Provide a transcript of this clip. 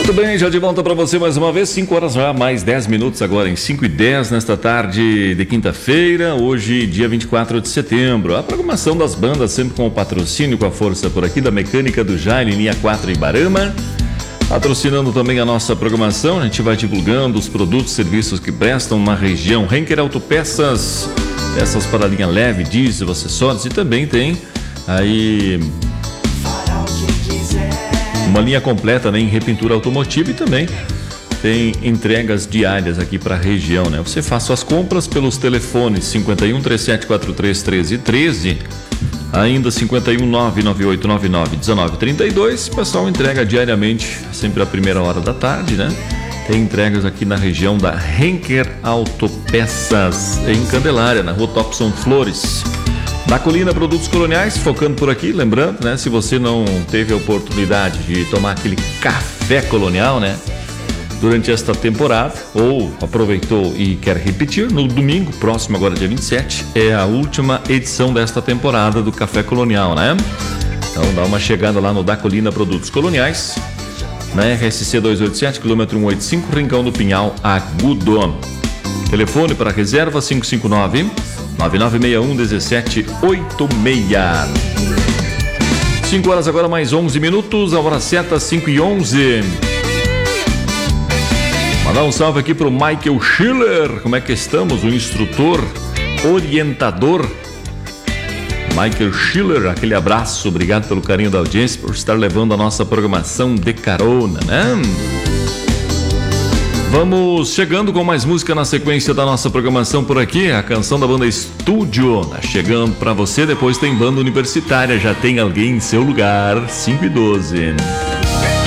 Muito bem, já de volta para você mais uma vez, 5 horas já, mais 10 minutos agora, em 5h10 nesta tarde de quinta-feira, hoje dia 24 de setembro. A programação das bandas sempre com o patrocínio, com a força por aqui da Mecânica do Jaime, linha 4 em Barama. Patrocinando também a nossa programação, a gente vai divulgando os produtos e serviços que prestam na região. Henker Autopeças, peças para a linha leve, diesel, acessórios e também tem aí uma linha completa, né, em repintura automotiva e também tem entregas diárias aqui para a região, né? Você faz suas compras pelos telefones 51 3743 1313, ainda 51 99899 1932. O pessoal entrega diariamente, sempre à primeira hora da tarde, né? Tem entregas aqui na região da Henker Autopeças, em Candelária, na rua Topson Flores. Da Colina Produtos Coloniais, focando por aqui, lembrando, né? Se você não teve a oportunidade de tomar aquele café colonial, né? Durante esta temporada, ou aproveitou e quer repetir, no domingo, próximo agora dia 27, é a última edição desta temporada do Café Colonial, né? Então dá uma chegada lá no Da Colina Produtos Coloniais, na RSC 287, quilômetro 185, Rincão do Pinhal, Agudo. Telefone para reserva 559 9961 1786. 5 horas agora, mais 11 minutos, a hora certa, 5h11. Mandar um salve aqui pro Michael Schiller. Como é que estamos? O instrutor, orientador Michael Schiller, aquele abraço, obrigado pelo carinho da audiência, por estar levando a nossa programação de carona, né? Vamos chegando com mais música na sequência da nossa programação por aqui. A canção da banda Estúdio tá chegando pra você. Depois tem banda universitária, já tem alguém em seu lugar, 5h12.